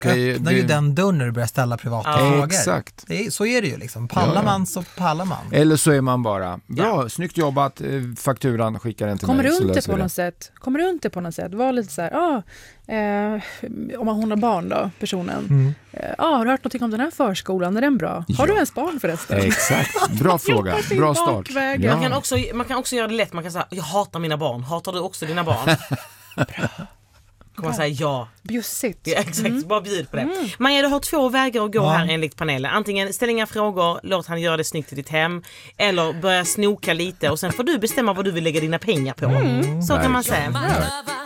öppnar ju den dörren när du börjar ställa privata frågor. Exakt. Så är det ju liksom. Pallar man så pallar man. Eller så är man bara, bra, snyggt jobbat, fakturan skickar den till mig. Kommer runt det på något sätt. Var lite så här, om hon har barn då, personen. Har du hört något om den här förskolan? Är den bra? Har du ens barn förresten? Exakt, bra fråga. Bra start. Ja. Man kan också göra det lätt. Man kan säga, jag hatar mina barn. Hatar du också dina barn? Bra. Kan man säga ja. Bjussigt. Ja, exakt, bara bjud på det. Maja, du har 2 vägar att gå här enligt panelen. Antingen ställ inga frågor, låt han göra det snyggt i ditt hem. Eller börja snoka lite och sen får du bestämma vad du vill lägga dina pengar på. Så kan man säga.